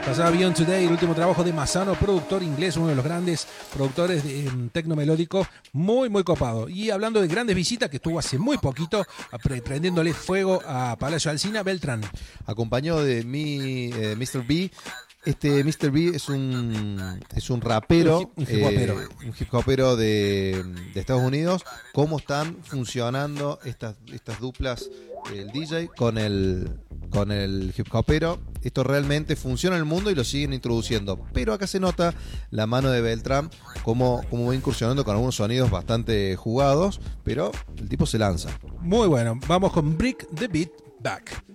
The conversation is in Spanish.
Pasaba Beyond Today, el último trabajo de Massano, productor inglés, uno de los grandes productores de tecno melódico, muy copado. Y hablando de grandes visitas, que estuvo hace muy poquito prendiéndole fuego a Palacio Alsina, Beltrán. Acompañado de Mr. B. Este Mr. B es un rapero, un hip hopero de Estados Unidos. ¿Cómo están funcionando estas duplas, el DJ con el hip hopero? Esto realmente funciona en el mundo y lo siguen introduciendo. Pero acá se nota la mano de Beltrán, como va incursionando con algunos sonidos bastante jugados, pero el tipo se lanza. Muy bueno, vamos con Brick the Beat Back.